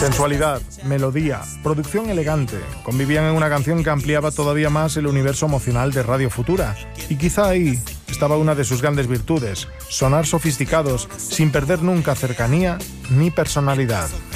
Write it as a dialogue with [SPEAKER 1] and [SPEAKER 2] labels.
[SPEAKER 1] Sensualidad, melodía, producción elegante, convivían en una canción que ampliaba todavía más el universo emocional de Radio Futura. Y quizá ahí estaba una de sus grandes virtudes, sonar sofisticados sin perder nunca cercanía ni personalidad.